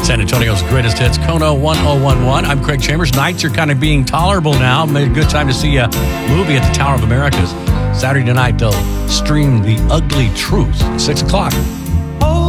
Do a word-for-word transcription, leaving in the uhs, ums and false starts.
San Antonio's greatest hits, Kono one oh one one. I'm Craig Chambers. Nights are kind of being tolerable now. Made a good time to see a movie at the Tower of Americas. Saturday night, they'll stream The Ugly Truth, six o'clock.